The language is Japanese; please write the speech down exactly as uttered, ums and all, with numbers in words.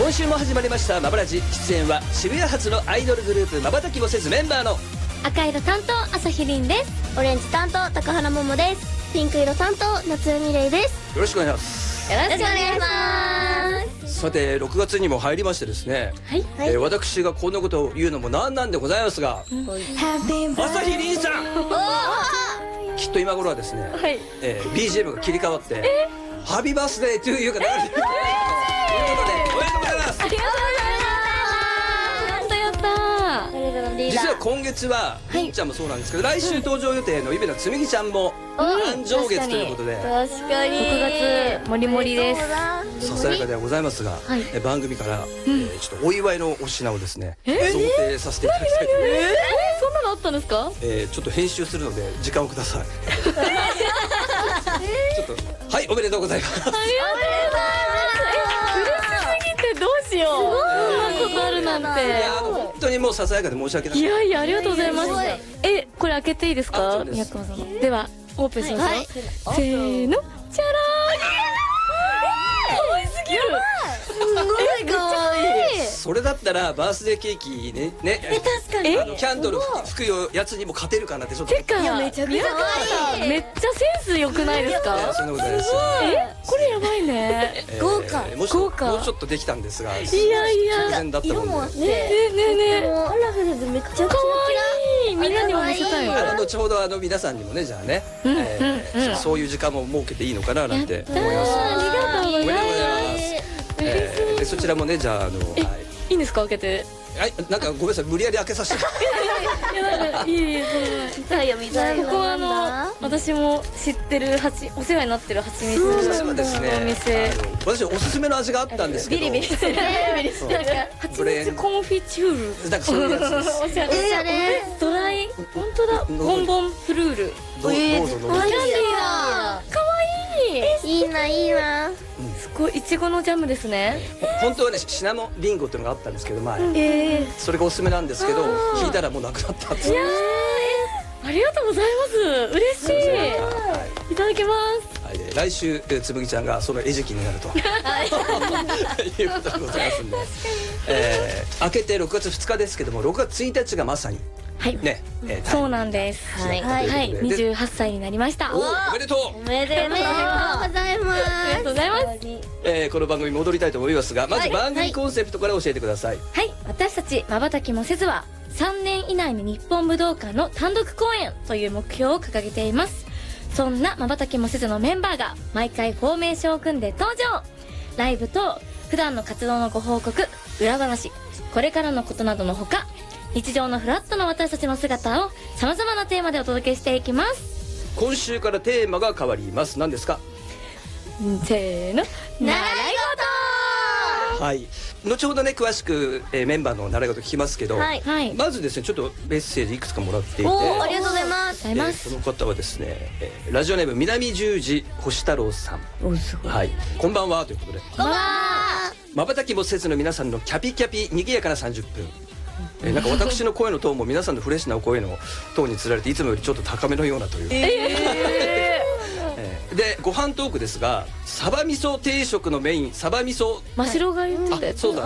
今週も始まりましたマブラジ。出演は渋谷発のアイドルグループまばたきもせずメンバーの赤色担当朝日凛です。 オレンジ担当高原桃です。ピンク色担当夏海玲です。 よろしくお願いします。 よろしくお願いします。 さてろくがつにも入りましてですね、 はい、 えー、私がこんなことを言うのもなんなんでございますが、うん、朝日凛さんきっと今頃はですね、はい、えー、ビージーエム が切り替わって「ハッピーバースデートゥーユー」が流れているということでおめでとうございます。 ありがとうございます。 実は今月はりんちゃんもそうなんですけど、来週登場予定のイベナつみぎちゃんも誕生月ということで、 確かにろくがつもりもりです。 ささやかではございますが、え番組からえーちょっとお祝いのお品をですね贈呈させていただきたいと思います。 えー、そんなのあったんですか？ えーちょっと編集するので時間をください。ちょっとはいおめでとうございます。ありがとうございます。 嬉しすぎてどうしよう。そんなことあるなんて。 いや本当にもうささやかで申し訳ない。 いやいやありがとうございます。えこれ開けていいですか？宮川さん。ではオープンしますよ。せーの、チャラー。可愛すぎる。 すごい可愛い。 それだったらバースデーケーキねね、 え確かにあのキャンドル吹くやつにも勝てるかなってちょっと。 てかめちゃくちゃ可愛い。 めっちゃセンス良くないですか？ そんなことないです。 えこれやばいね。 豪華もうちょっとできたんですが、いやいや直前だったもんで。 ねねねね。 カラフルでめっちゃ可愛い。みんなにも見せたい。 あの後ほどあの皆さんにもねじゃあね、そういう時間も設けていいのかななんて思います。 ありがとうございます。 でそちらもねじゃああのいいんですか開けて。 はいなんかごめんなさい無理やり開けさせて。 いやなんかいいいい見たいよ見たいよ。 ここはあの私も知ってるはちお世話になってるはちみつ実はですねお店。 私おすすめの味があったんですけど。 ビリビリしてる。ビリビリしてる。はちみつコンフィチュール。 なんかそういうやつです。 おしゃれ。おしゃれ。ドライ本当だ。ボンボンフルール。 どうぞどうぞ。 キャンディーだ。可愛い。 いいないいな。 すごいいちごのジャムですね。 本当はねシナモンリンゴっていうのがあったんですけど前。 ええ。 それがおすすめなんですけど聞いたらもうなくなったんです。 いやありがとうございます。嬉しい。いただきます。 はい、来週つむぎちゃんがその餌食になるということでございますんで、えー、明けてろくがつふつかですけどもろくがつついたちがまさにはいね、えー、 そうなんです。はいはいにじゅうはっさいになりました。 おおめでとう。 おめでとうございます。 ありがとうございます。 えー、この番組戻りたいと思いますがまず番組コンセプトから教えてください。 はい、私たちまばたきもせずはさんねん以内に日本武道館の単独公演という目標を掲げています。そんなまばたきもせずのメンバーが毎回フォーメーションを組んで登場。ライブと普段の活動のご報告、裏話、これからのことなどのほか日常のフラットな私たちの姿をさまざまなテーマでお届けしていきます。 今週からテーマが変わります。何ですか？ せーの、習い事。はい後ほどね詳しく、えー、メンバーの習い事聞きますけど、 はいはい、 まずですねちょっとメッセージいくつかもらっていて、 ありがとうございます。 えー、この方はですね、えー、ラジオネーム南十字星太郎さん。 おすごい。 はいこんばんはということで、 こんばんは。 まばたきもせずの皆さんのキャピキャピにぎやかなさんじゅっぷん、えー、なんか私の声のトーンも皆さんのフレッシュなお声のトーンにつられていつもよりちょっと高めのようなという、えーでご飯トークですがサバ味噌定食のメインサバ味噌真白が言ってたやつ。 そうだ